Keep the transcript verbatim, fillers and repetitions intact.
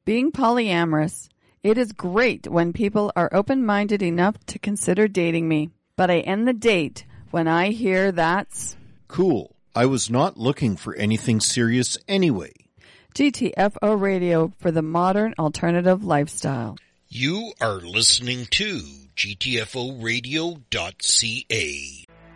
Being polyamorous, it is great when people are open-minded enough to consider dating me. But I end the date when I hear that's... Cool. I was not looking for anything serious anyway. G T F O Radio for the modern alternative lifestyle. You are listening to G T F O radio dot C A.